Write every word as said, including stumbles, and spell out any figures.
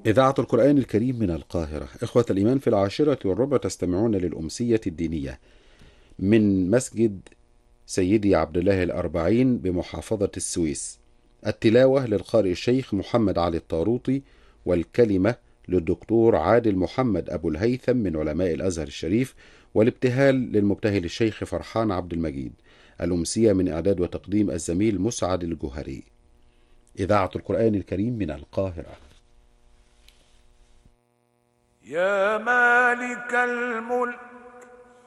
إذاعة القرآن الكريم من القاهرة. إخوة الإيمان، في العاشرة والربع تستمعون للأمسية الدينية من مسجد سيدي عبد الله الأربعين بمحافظة السويس. التلاوة للقارئ الشيخ محمد علي الطاروطي، والكلمة للدكتور عادل محمد أبو الهيثم من علماء الأزهر الشريف، والابتهال للمبتهل الشيخ فرحان عبد المجيد. الأمسية من إعداد وتقديم الزميل مسعد الجوهري. إذاعة القرآن الكريم من القاهرة. يا مالك الملك